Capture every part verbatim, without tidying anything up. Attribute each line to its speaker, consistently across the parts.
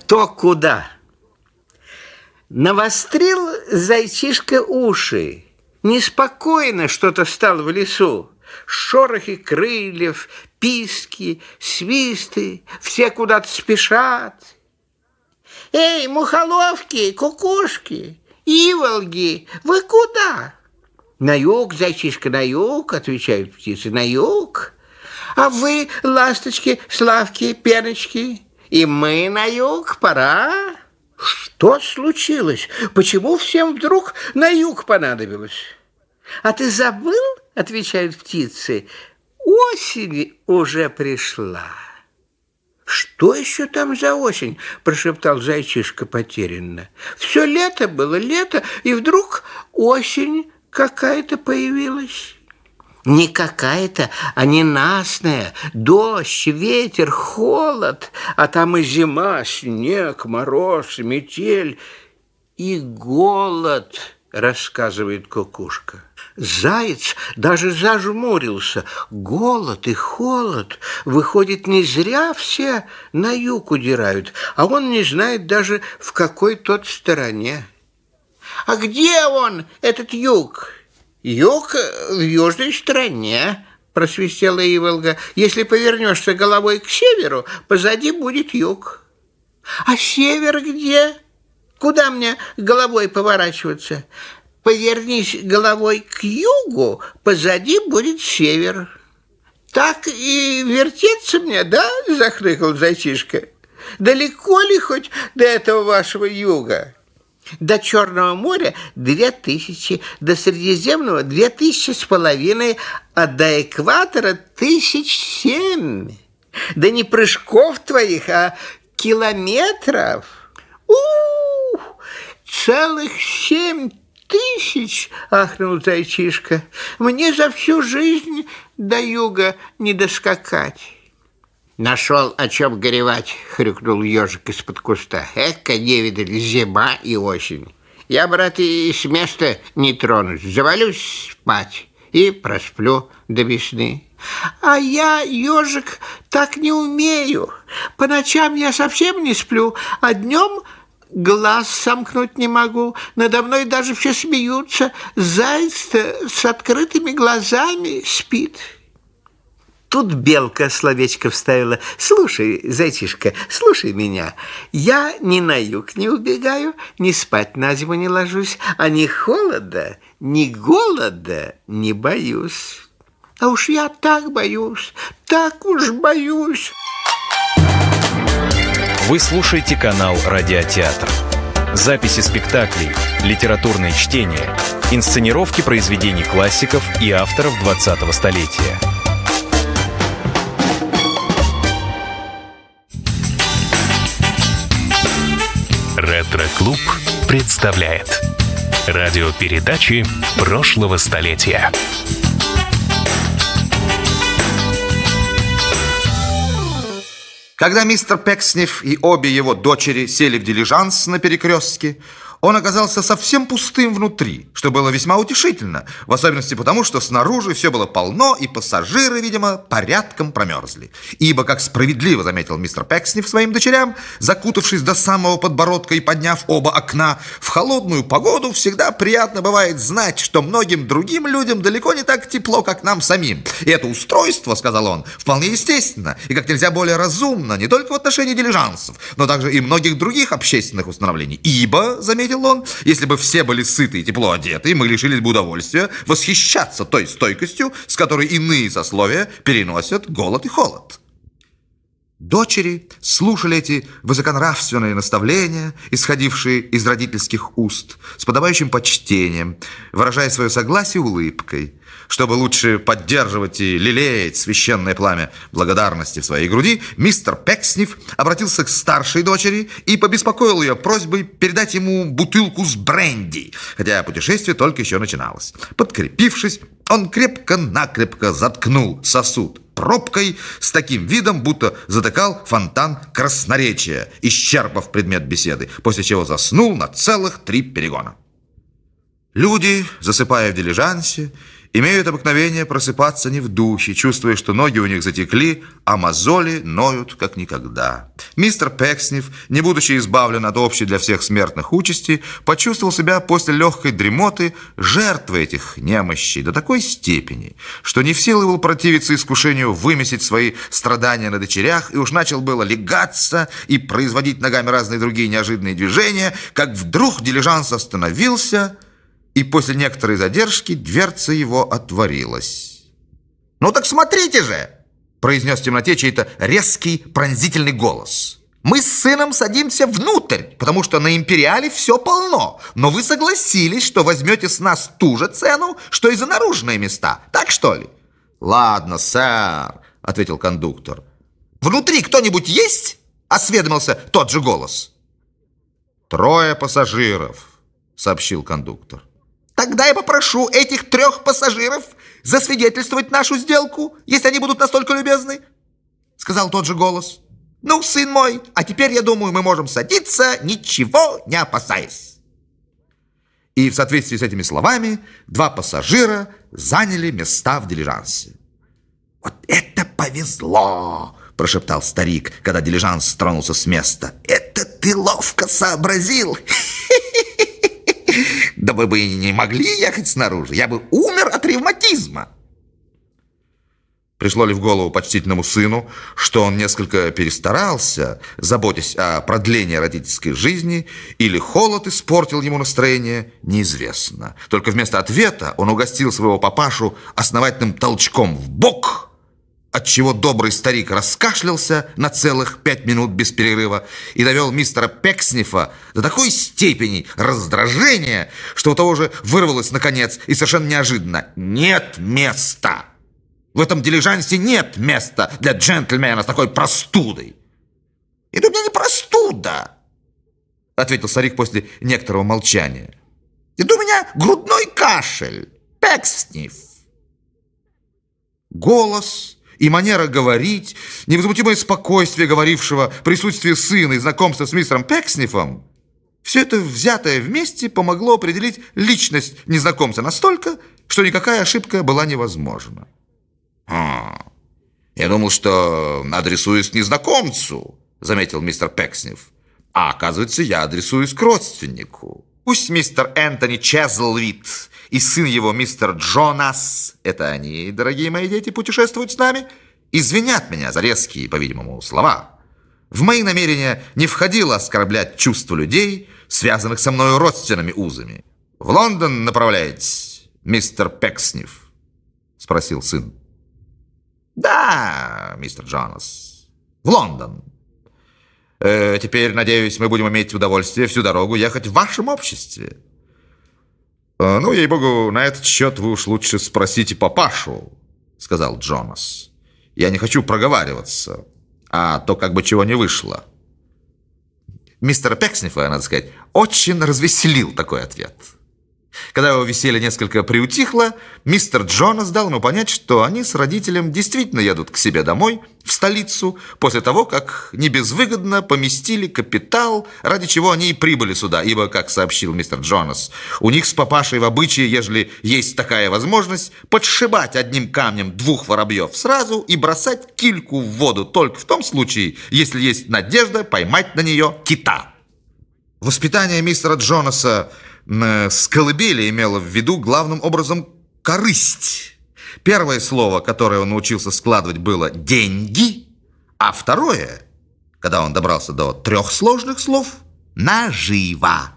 Speaker 1: То куда? Навострил зайчишка уши. Неспокойно что-то стало в лесу. Шорохи крыльев, писки, свисты, все куда-то спешат. Эй, мухоловки, кукушки, иволги, вы куда? На юг, зайчишка, на юг, отвечают птицы, на юг. А вы, ласточки, славки, перочки, и мы на юг, пора. Что случилось? Почему всем вдруг на юг понадобилось? А ты забыл, отвечают птицы, осень уже пришла. Что еще там за осень? Прошептал зайчишка потерянно. Все лето было, лето, и вдруг осень какая-то появилась. Не какая-то, а ненастная. Дождь, ветер, холод, а там и зима, снег, мороз, метель и голод, рассказывает кукушка. Заяц даже зажмурился. Голод и холод. Выходит, не зря все на юг удирают, а он не знает даже, в какой тот стороне. А где он, этот юг? Юг в южной стороне, просвистела иволга. Если повернешься головой к северу, позади будет юг. А север где? Куда мне головой поворачиваться? Повернись головой к югу, позади будет север. Так и вертеться мне, да? Захрыкал зайчишка. Далеко ли хоть до этого вашего юга? До Черного моря две тысячи, до Средиземного две тысячи с половиной, а до экватора тысяч семь. Да не прыжков твоих, а километров. У-у-у, целых семь тысяч, ахнул зайчишка. Мне за всю жизнь до юга не доскакать. Нашел о чем горевать, хрюкнул ежик из-под куста. Эка не видали зима и осень. Я, брат, и с места не тронусь. Завалюсь спать и просплю до весны. А я, ежик, так не умею. По ночам я совсем не сплю, а днем глаз сомкнуть не могу. Надо мной даже все смеются. Заяц-то с открытыми глазами спит. Тут белка словечко вставила. Слушай, зайчишка, слушай меня. Я ни на юг не убегаю, ни спать на зиму не ложусь, а ни холода, ни голода не боюсь. А уж я так боюсь, так уж боюсь.
Speaker 2: Вы слушаете канал «Радиотеатр». Записи спектаклей, литературные чтения, инсценировки произведений классиков и авторов двадцатого столетия.
Speaker 3: Ретро-клуб представляет радиопередачи прошлого столетия.
Speaker 4: Когда мистер Пекснев и обе его дочери сели в дилижанс на перекрестке, он оказался совсем пустым внутри, что было весьма утешительно, в особенности потому, что снаружи все было полно, и пассажиры, видимо, порядком промерзли. Ибо, как справедливо заметил мистер Пекснев своим дочерям, закутавшись до самого подбородка и подняв оба окна, в холодную погоду всегда приятно бывает знать, что многим другим людям далеко не так тепло, как нам самим. И это устройство, сказал он, вполне естественно и как нельзя более разумно не только в отношении дилижансов, но также и многих других общественных установлений. Ибо, заметил он, если бы все были сыты и тепло одеты, мы лишились бы удовольствия восхищаться той стойкостью, с которой иные сословия переносят голод и холод. Дочери слушали эти высоконравственные наставления, исходившие из родительских уст, с подобающим почтением, выражая свое согласие улыбкой. Чтобы лучше поддерживать и лелеять священное пламя благодарности в своей груди, мистер Пекснев обратился к старшей дочери и побеспокоил ее просьбой передать ему бутылку с бренди, хотя путешествие только еще начиналось. Подкрепившись, он крепко-накрепко заткнул сосуд пробкой с таким видом, будто затыкал фонтан красноречия, исчерпав предмет беседы, после чего заснул на целых три перегона. Люди, засыпая в дилижансе, имеют обыкновение просыпаться не в духе, чувствуя, что ноги у них затекли, а мозоли ноют как никогда. Мистер Пекснев, не будучи избавлен от общей для всех смертных участи, почувствовал себя после легкой дремоты жертвой этих немощей до такой степени, что не в силах был противиться искушению выместить свои страдания на дочерях, и уж начал было легаться и производить ногами разные другие неожиданные движения, как вдруг дилижанс остановился, и после некоторой задержки дверца его отворилась. «Ну так смотрите же!» произнес в темноте чей-то резкий, пронзительный голос. «Мы с сыном садимся внутрь, потому что на Империале все полно. Но вы согласились, что возьмете с нас ту же цену, что и за наружные места. Так что ли?» «Ладно, сэр», — ответил кондуктор. «Внутри кто-нибудь есть?» — осведомился тот же голос. «Трое пассажиров», — сообщил кондуктор. «Тогда я попрошу этих трех пассажиров засвидетельствовать нашу сделку, если они будут настолько любезны», — сказал тот же голос. «Ну, сын мой, а теперь, я думаю, мы можем садиться, ничего не опасаясь». И в соответствии с этими словами два пассажира заняли места в дилижансе. «Вот это повезло!» — прошептал старик, когда дилижанс тронулся с места. «Это ты ловко сообразил! Да вы бы и не могли ехать снаружи, я бы умер от ревматизма». Пришло ли в голову почтительному сыну, что он несколько перестарался, заботясь о продлении родительской жизни, или холод испортил ему настроение, неизвестно. Только вместо ответа он угостил своего папашу основательным толчком в бок, отчего добрый старик раскашлялся на целых пять минут без перерыва и довел мистера Пекснефа до такой степени раздражения, что у того же вырвалось наконец и совершенно неожиданно: «Нет места! В этом дилижансе нет места для джентльмена с такой простудой!» «Это у меня не простуда!» — ответил старик после некоторого молчания. «Это у меня грудной кашель! Пекснев!» Голос и манера говорить, невозмутимое спокойствие говорившего, присутствие сына и знакомство с мистером Пекснефом — все это, взятое вместе, помогло определить личность незнакомца настолько, что никакая ошибка была невозможна. «А, я думал, что адресуюсь к незнакомцу», — заметил мистер Пекснев. «А оказывается, я адресуюсь к родственнику. Пусть мистер Энтони Чезлвид и сын его, мистер Джонас, это они, дорогие мои дети, путешествуют с нами, извинят меня за резкие, по-видимому, слова. В мои намерения не входило оскорблять чувства людей, связанных со мною родственными узами. В Лондон направляетесь, мистер Пекснев?» — спросил сын. «Да, мистер Джонас, в Лондон. Э, теперь, надеюсь, мы будем иметь удовольствие всю дорогу ехать в вашем обществе. Э, ну, ей-богу, на этот счет вы уж лучше спросите папашу», — сказал Джонас. «Я не хочу проговариваться, а то как бы чего не вышло». Мистера Пекснефа, надо сказать, очень развеселил такой ответ. Когда его веселье несколько приутихло, мистер Джонас дал ему понять, что они с родителем действительно едут к себе домой, в столицу, после того, как небезвыгодно поместили капитал, ради чего они и прибыли сюда, ибо, как сообщил мистер Джонас, у них с папашей в обычае, ежели есть такая возможность, подшибать одним камнем двух воробьев сразу и бросать кильку в воду только в том случае, если есть надежда поймать на нее кита. Воспитание мистера Джонаса с колыбели имело в виду главным образом корысть. Первое слово, которое он научился складывать, было «деньги», а второе, когда он добрался до трех сложных слов, «нажива».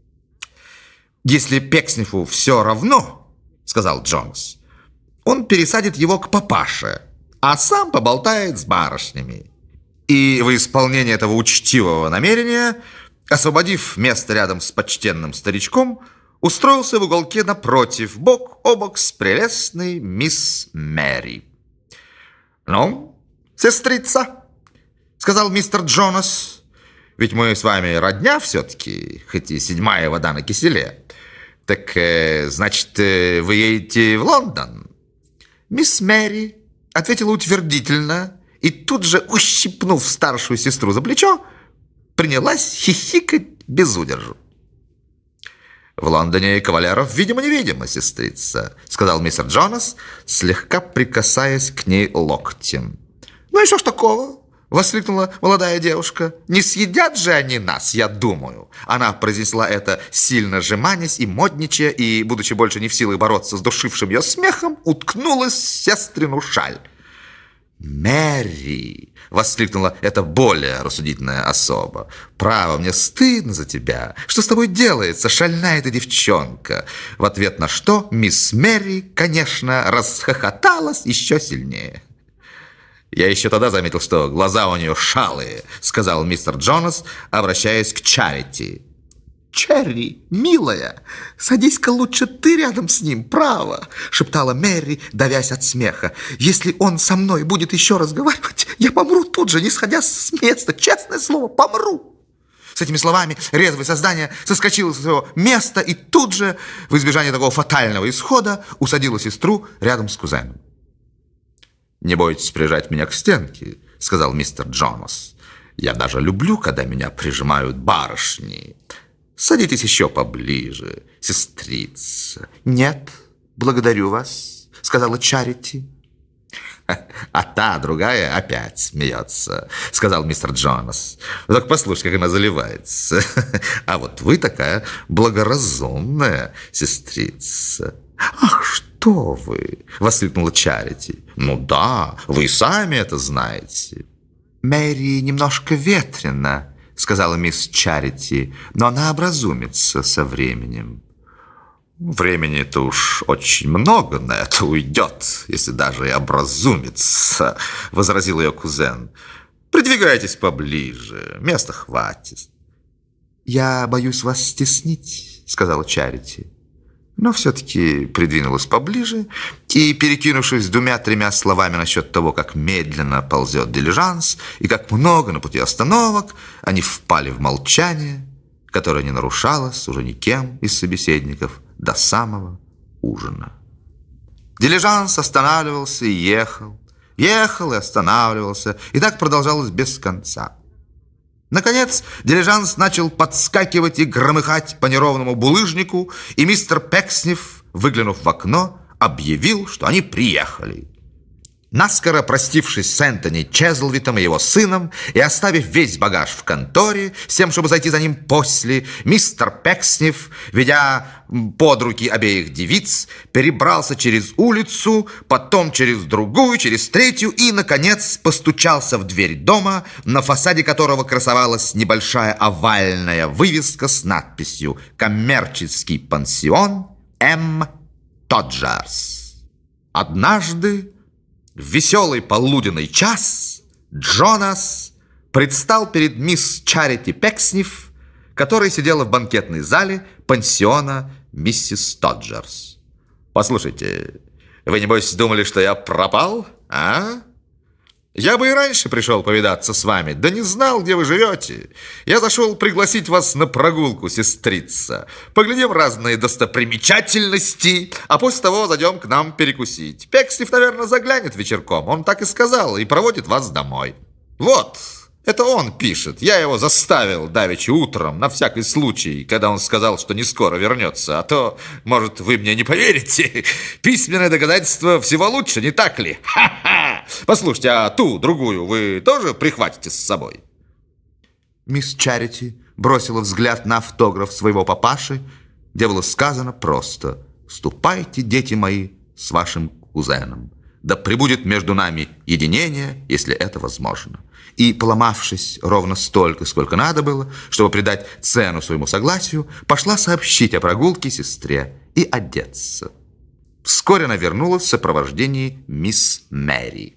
Speaker 4: «Если Пекснефу все равно, — сказал Джонас, — он пересадит его к папаше, а сам поболтает с барышнями». И в исполнение этого учтивого намерения, освободив место рядом с почтенным старичком, устроился в уголке напротив, бок о бок с прелестной мисс Мэри. «Ну, сестрица, — сказал мистер Джонас, — ведь мы с вами родня все-таки, хоть и седьмая вода на киселе. Так, э, значит, э, вы едете в Лондон?» Мисс Мэри ответила утвердительно и тут же, ущипнув старшую сестру за плечо, принялась хихикать без удержу. «В Лондоне кавалеров видимо-невидимо, сестрица, — сказал мистер Джонас, слегка прикасаясь к ней локтем. — Ну и что ж такого? воскликнула молодая девушка. «Не съедят же они нас, я думаю!» Она произнесла это, сильно жеманясь и модничая, и, будучи больше не в силах бороться с душившим ее смехом, уткнулась в сестрину шаль. «Мэри!» — воскликнула эта более рассудительная особа. «Право, мне стыдно за тебя. Что с тобой делается, шальная эта девчонка?» В ответ на что мисс Мэри, конечно, расхохоталась еще сильнее. «Я еще тогда заметил, что глаза у нее шалые», — сказал мистер Джонас, обращаясь к Чарити. «Черри, милая, садись-ка лучше ты рядом с ним, право», — шептала Мэри, давясь от смеха. «Если он со мной будет еще разговаривать, я помру тут же, не сходя с места, честное слово, помру». С этими словами резвое создание соскочило с своего места и тут же, в избежание такого фатального исхода, усадило сестру рядом с кузеном. «Не бойтесь прижать меня к стенке», — сказал мистер Джонас. «Я даже люблю, когда меня прижимают барышни. Садитесь еще поближе, сестрица». «Нет, благодарю вас», — сказала Чарити. «А та, другая, опять смеется», — сказал мистер Джонас. «Так послушай, как она заливается. А вот вы такая благоразумная сестрица». «Ах, что вы!» — воскликнула Чарити. «Ну да, вы сами это знаете». «Мэри немножко ветрена», — сказала мисс Чарити, «но она образумится со временем». «Времени-то уж очень много на это уйдет, если даже и образумится», — возразил ее кузен. «Придвигайтесь поближе, места хватит». «Я боюсь вас стеснить», — сказала Чарити. Но все-таки придвинулась поближе и, перекинувшись двумя-тремя словами насчет того, как медленно ползет дилижанс и как много на пути остановок, они впали в молчание, которое не нарушалось уже никем из собеседников до самого ужина. Дилижанс останавливался и ехал, ехал и останавливался, и так продолжалось без конца. Наконец, дилижанс начал подскакивать и громыхать по неровному булыжнику, и мистер Пекснев, выглянув в окно, объявил, что они приехали. Наскоро простившись с Энтони Чезлвитом и его сыном и оставив весь багаж в конторе, с тем, чтобы зайти за ним после, мистер Пекснев, ведя под руки обеих девиц, перебрался через улицу, потом через другую, через третью и, наконец, постучался в дверь дома, на фасаде которого красовалась небольшая овальная вывеска с надписью «Коммерческий пансион М. Тоджерс». Однажды, в веселый полуденный час, Джонас предстал перед мисс Чарити Пекснев, которая сидела в банкетной зале пансиона миссис Тоджерс. «Послушайте, вы, небось, думали, что я пропал, а? Я бы и раньше пришел повидаться с вами, да не знал, где вы живете. Я зашел пригласить вас на прогулку, сестрица. Поглядим разные достопримечательности, а после того зайдем к нам перекусить. Пекснев, наверное, заглянет вечерком, он так и сказал, и проводит вас домой. Вот, это он пишет. Я его заставил давеча утром, на всякий случай, когда он сказал, что не скоро вернется. А то, может, вы мне не поверите. Письменное доказательство всего лучше, не так ли? Ха-ха! Послушайте, а ту, другую, вы тоже прихватите с собой?» Мисс Чарити бросила взгляд на автограф своего папаши, где было сказано просто: «Ступайте, дети мои, с вашим кузеном. Да пребудет между нами единение, если это возможно». И, поломавшись ровно столько, сколько надо было, чтобы придать цену своему согласию, пошла сообщить о прогулке сестре и одеться. Вскоре она вернулась в сопровождении мисс Мэри.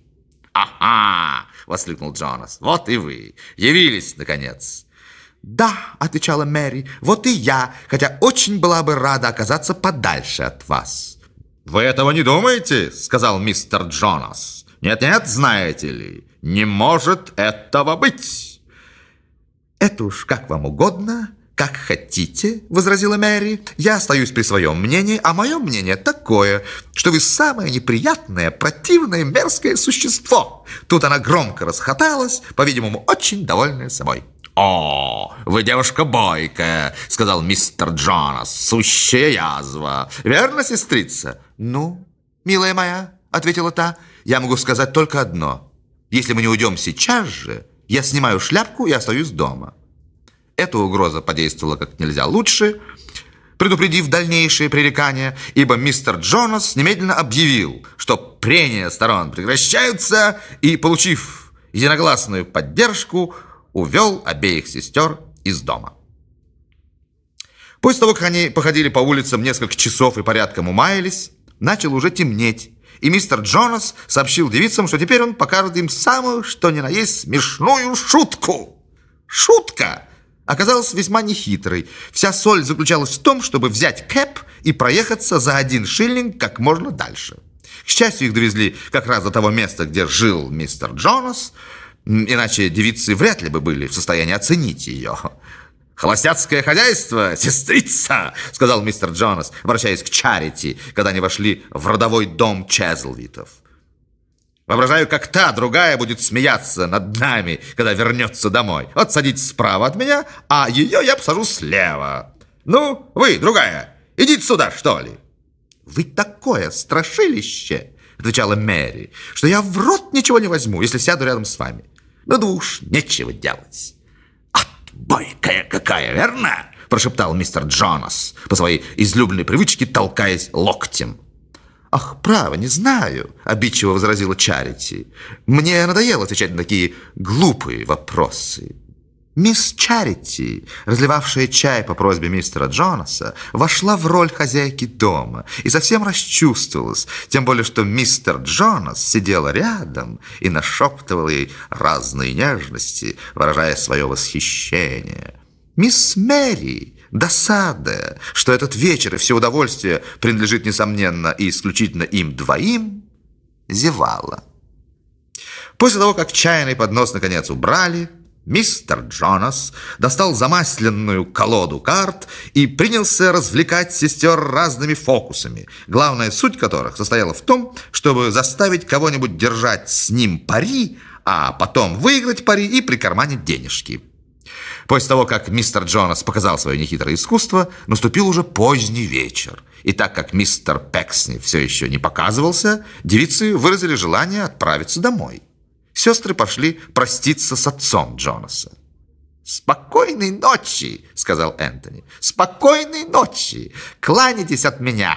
Speaker 4: «Ага!» — воскликнул Джонас. «Вот и вы! Явились, наконец!» «Да!» — отвечала Мэри. «Вот и я, хотя очень была бы рада оказаться подальше от вас». «Вы этого не думаете?» — сказал мистер Джонас. «Нет-нет, знаете ли, не может этого быть!» «Это уж как вам угодно, как хотите», — возразила Мэри. «Я остаюсь при своем мнении, а мое мнение такое, что вы самое неприятное, противное, мерзкое существо». Тут она громко расхоталась, по-видимому, очень довольная собой. «О, вы девушка бойкая», — сказал мистер Джонас, — «сущая язва. Верно, сестрица?» «Ну, милая моя», — ответила та, — «я могу сказать только одно. Если мы не уйдем сейчас же, я снимаю шляпку и остаюсь дома. Эта угроза подействовала как нельзя лучше, предупредив дальнейшие пререкания, ибо мистер Джонас немедленно объявил, что прения сторон прекращаются, и, получив единогласную поддержку, увел обеих сестер из дома. После того, как они походили по улицам несколько часов и порядком умаялись, начало уже темнеть, и мистер Джонас сообщил девицам, что теперь он покажет им самую, что ни на есть, смешную шутку. Шутка оказалась весьма нехитрой. Вся соль заключалась в том, чтобы взять кэб и проехаться за один шиллинг как можно дальше. К счастью, их довезли как раз до того места, где жил мистер Джонас, иначе девицы вряд ли бы были в состоянии оценить ее. «Холостяцкое хозяйство, сестрица!» — сказал мистер Джонас, обращаясь к Чарити, когда они вошли в родовой дом Чезлвитов. «Воображаю, как та другая будет смеяться над нами, когда вернется домой. Вот садитесь справа от меня, а ее я посажу слева. Ну, вы, другая, идите сюда, что ли?» «Вы такое страшилище!» — отвечала Мэри, «что я в рот ничего не возьму, если сяду рядом с вами. Ну да уж, нечего делать». «Бойкая какая, верно?» – прошептал мистер Джонас, по своей излюбленной привычке толкаясь локтем. «Ах, право, не знаю», – обидчиво возразила Чарити. «Мне надоело отвечать на такие глупые вопросы». Мисс Чарити, разливавшая чай по просьбе мистера Джонаса, вошла в роль хозяйки дома и совсем расчувствовалась, тем более что мистер Джонас сидел рядом и нашептывал ей разные нежности, выражая свое восхищение. Мисс Мэри, досадая, что этот вечер и все удовольствие принадлежит, несомненно, и исключительно им двоим, зевала. После того, как чайный поднос наконец убрали, мистер Джонас достал замасленную колоду карт и принялся развлекать сестер разными фокусами, главная суть которых состояла в том, чтобы заставить кого-нибудь держать с ним пари, а потом выиграть пари и прикарманить денежки. После того, как мистер Джонас показал свое нехитрое искусство, наступил уже поздний вечер, и так как мистер Пекснев все еще не показывался, девицы выразили желание отправиться домой. Сестры пошли проститься с отцом Джонаса. «Спокойной ночи», — сказал Энтони. «Спокойной ночи. Кланяйтесь от меня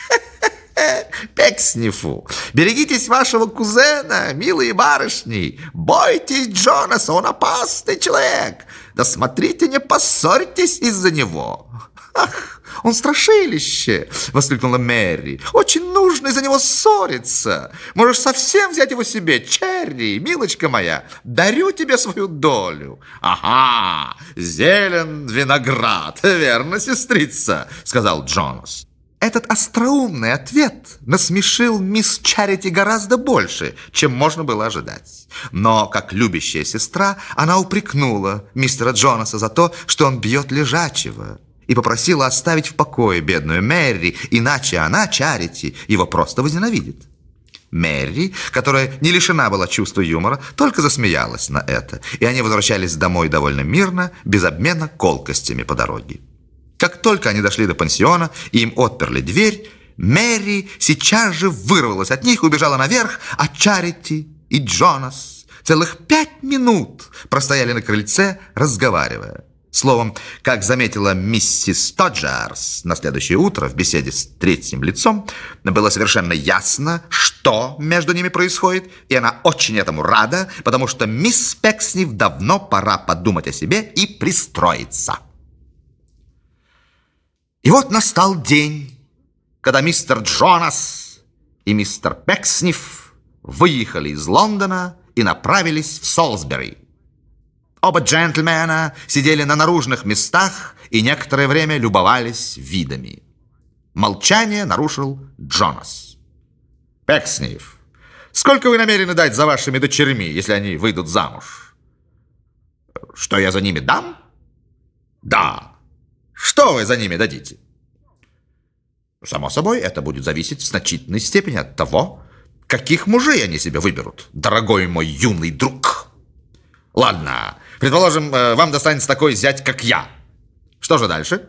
Speaker 4: Пекснифу. Берегитесь вашего кузена, милые барышни. Бойтесь Джонаса, он опасный человек. Да смотрите, не поссорьтесь из-за него». «Ах, он страшилище!» — воскликнула Мэри. «Очень нужно из-за него ссориться. Можешь совсем взять его себе, Черри, милочка моя. Дарю тебе свою долю». «Ага, зелен виноград, верно, сестрица?» — сказал Джонас. Этот остроумный ответ насмешил мисс Чарити гораздо больше, чем можно было ожидать. Но, как любящая сестра, она упрекнула мистера Джонаса за то, что он бьет лежачего, и попросила оставить в покое бедную Мэри, иначе она, Чарити, его просто возненавидит. Мэри, которая не лишена была чувства юмора, только засмеялась на это, и они возвращались домой довольно мирно, без обмена колкостями по дороге. Как только они дошли до пансиона и им отперли дверь, Мэри сейчас же вырвалась от них и убежала наверх, а Чарити и Джонас целых пять минут простояли на крыльце, разговаривая. Словом, как заметила миссис Тоджерс на следующее утро в беседе с третьим лицом, было совершенно ясно, что между ними происходит, и она очень этому рада, потому что мисс Пекснев давно пора подумать о себе и пристроиться. И вот настал день, когда мистер Джонас и мистер Пекснев выехали из Лондона и направились в Солсбери. Оба джентльмена сидели на наружных местах и некоторое время любовались видами. Молчание нарушил Джонас. «Пекснев, сколько вы намерены дать за вашими дочерьми, если они выйдут замуж?» «Что я за ними дам?» «Да. Что вы за ними дадите?» «Само собой, это будет зависеть в значительной степени от того, каких мужей они себе выберут, дорогой мой юный друг». «Ладно, предположим, вам достанется такой зять, как я. Что же дальше?»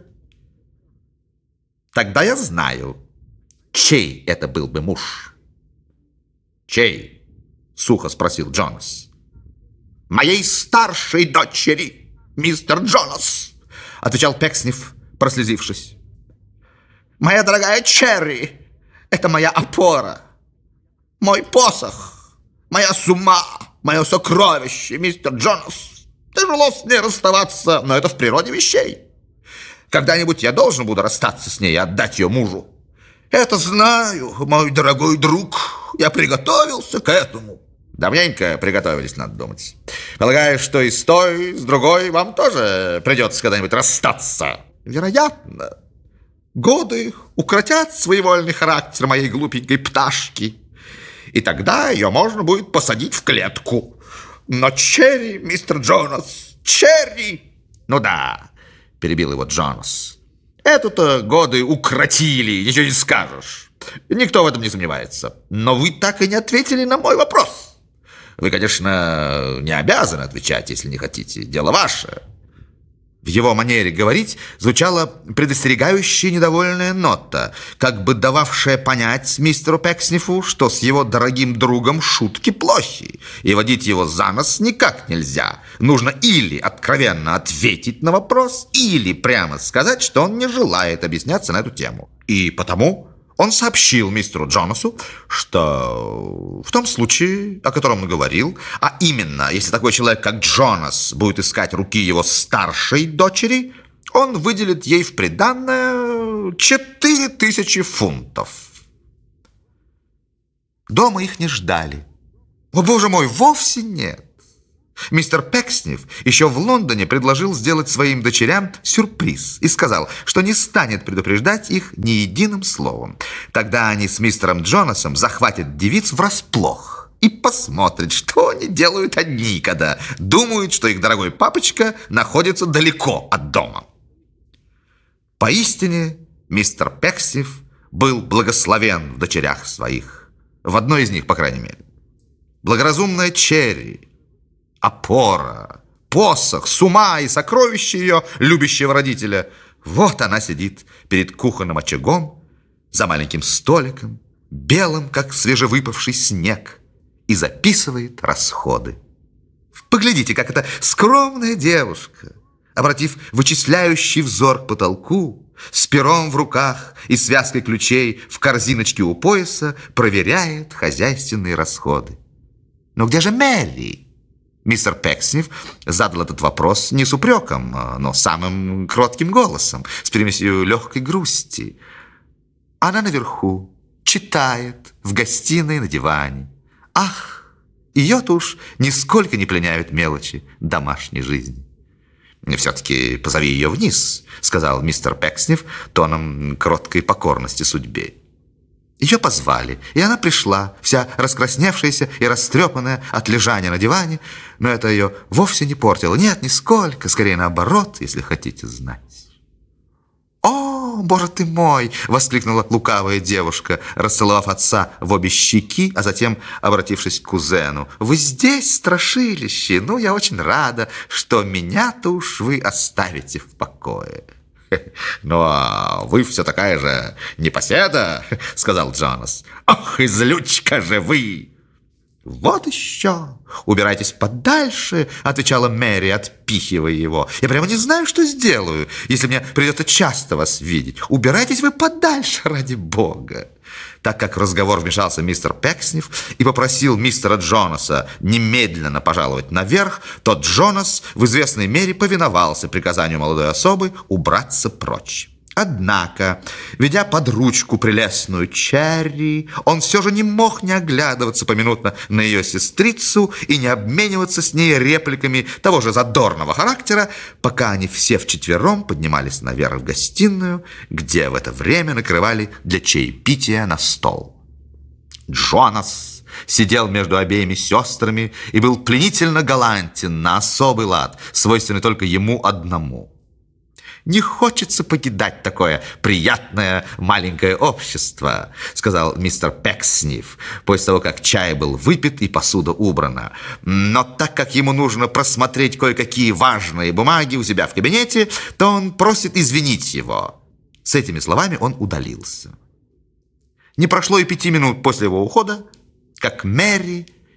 Speaker 4: «Тогда я знаю, чей это был бы муж». «Чей?» сухо спросил Джонас. «Моей старшей дочери, мистер Джонас», отвечал Пекснев, прослезившись. «Моя дорогая Черри, это моя опора, мой посох, моя сума, мое сокровище, мистер Джонас. Тяжело с ней расставаться, но это в природе вещей. Когда-нибудь я должен буду расстаться с ней и отдать ее мужу. Это знаю, мой дорогой друг, я приготовился к этому». «Давненько приготовились, надо думать. Полагаю, что и с той, с другой вам тоже придется когда-нибудь расстаться». «Вероятно. Годы укротят своевольный характер моей глупенькой пташки, и тогда ее можно будет посадить в клетку. Но Черри, мистер Джонас, Черри!» «Ну да», — перебил его Джонас, — «это-то годы укротили, ничего не скажешь. Никто в этом не сомневается. Но вы так и не ответили на мой вопрос. Вы, конечно, не обязаны отвечать, если не хотите. Дело ваше». В его манере говорить звучала предостерегающая недовольная нота, как бы дававшая понять мистеру Пекснифу, что с его дорогим другом шутки плохи, и водить его за нос никак нельзя. Нужно или откровенно ответить на вопрос, или прямо сказать, что он не желает объясняться на эту тему. И потому он сообщил мистеру Джонасу, что в том случае, о котором он говорил, а именно, если такой человек, как Джонас, будет искать руки его старшей дочери, он выделит ей в приданое четыре тысячи фунтов. Дома их не ждали. О, боже мой, вовсе нет. Мистер Пекснев еще в Лондоне предложил сделать своим дочерям сюрприз и сказал, что не станет предупреждать их ни единым словом. Тогда они с мистером Джонасом захватят девиц врасплох и посмотрят, что они делают одни, когда думают, что их дорогой папочка находится далеко от дома. Поистине, мистер Пекснев был благословен в дочерях своих, в одной из них, по крайней мере. Благоразумная Черри, опора, посох, сума и сокровище ее любящего родителя. Вот она сидит перед кухонным очагом, за маленьким столиком, белым, как свежевыпавший снег, и записывает расходы. Поглядите, как эта скромная девушка, обратив вычисляющий взор к потолку, с пером в руках и связкой ключей в корзиночке у пояса, проверяет хозяйственные расходы. Но где же Мэри? Мистер Пекснев задал этот вопрос не с упреком, но самым кротким голосом, с примесью легкой грусти. Она наверху, читает, в гостиной на диване. Ах, ее-то уж нисколько не пленяют мелочи домашней жизни. «Все-таки позови ее вниз», — сказал мистер Пекснев тоном кроткой покорности судьбе. Ее позвали, и она пришла, вся раскрасневшаяся и растрепанная от лежания на диване, но это ее вовсе не портило. Нет, нисколько, скорее наоборот, если хотите знать. «О, боже ты мой!» — воскликнула лукавая девушка, расцеловав отца в обе щеки, а затем обратившись к кузену. «Вы здесь, страшилище! Ну, я очень рада, что меня-то уж вы оставите в покое». «Ну, а вы все такая же непоседа», — сказал Джонас. «Ох, и злючка же вы!» «Вот еще! Убирайтесь подальше», — отвечала Мэри, отпихивая его. «Я прямо не знаю, что сделаю, если мне придется часто вас видеть. Убирайтесь вы подальше, ради бога». Так как в разговор вмешался мистер Пекснев и попросил мистера Джонаса немедленно пожаловать наверх, то Джонас в известной мере повиновался приказанию молодой особы убраться прочь. Однако, ведя под ручку прелестную Черри, он все же не мог не оглядываться поминутно на ее сестрицу и не обмениваться с ней репликами того же задорного характера, пока они все вчетвером поднимались наверх в гостиную, где в это время накрывали для чаепития на стол. Джонас сидел между обеими сестрами и был пленительно галантен на особый лад, свойственный только ему одному. «Не хочется покидать такое приятное маленькое общество», — сказал мистер Пекснев, после того, как чай был выпит и посуда убрана. «Но так как ему нужно просмотреть кое-какие важные бумаги у себя в кабинете, то он просит извинить его». С этими словами он удалился. Не прошло и пяти минут после его ухода, как Мэри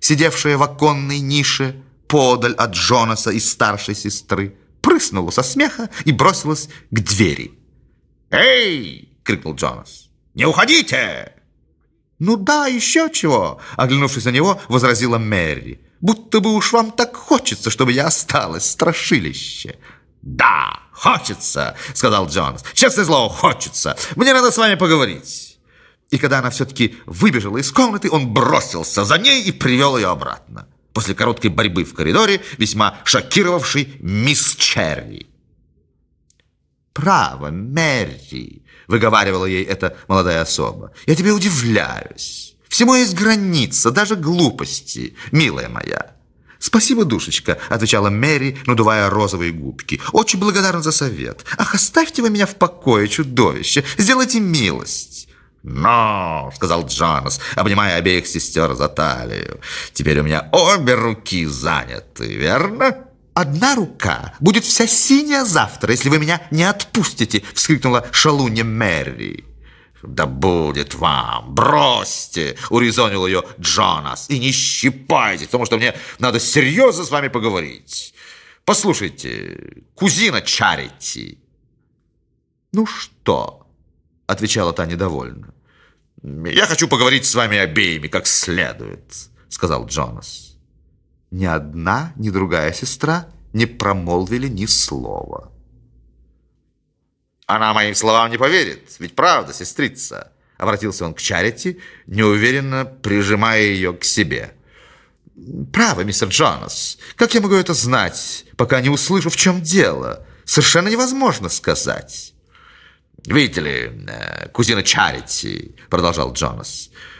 Speaker 4: сидевшая в оконной нише подаль от Джонаса и старшей сестры, прыснула со смеха и бросилась к двери. «Эй!» — крикнул Джонас. «Не уходите!» «Ну да, еще чего!» — оглянувшись на него, возразила Мэри. «Будто бы уж вам так хочется, чтобы я осталась, страшилище!» «Да, хочется!» — сказал Джонас. «Честное слово, хочется! Мне надо с вами поговорить!» И когда она все-таки выбежала из комнаты, он бросился за ней и привел ее обратно. После короткой борьбы в коридоре, весьма шокировавшей мисс Черри. «Право, Мэри!» — выговаривала ей эта молодая особа. «Я тебе удивляюсь. Всему есть граница, даже глупости, милая моя». «Спасибо, душечка», — отвечала Мэри, надувая розовые губки. «Очень благодарна за совет. Ах, оставьте вы меня в покое, чудовище. Сделайте милость». «Но», — сказал Джонас, обнимая обеих сестер за талию, «теперь у меня обе руки заняты, верно?» «Одна рука будет вся синяя завтра, если вы меня не отпустите», — вскрикнула шалунья Мэри. «Да будет вам, бросьте», — урезонил ее Джонас, «и не щипайте, потому что мне надо серьезно с вами поговорить. Послушайте, кузина Чарити». «Ну что?» — отвечала та недовольно. «Я хочу поговорить с вами обеими как следует», — сказал Джонас. Ни одна, ни другая сестра не промолвили ни слова. «Она моим словам не поверит, ведь правда, сестрица?» — обратился он к Чарити, неуверенно прижимая ее к себе. «Право, мистер Джонас, как я могу это знать, пока не услышу, в чем дело? Совершенно невозможно сказать». «Видите ли, кузина Чарити, — продолжал Джонас,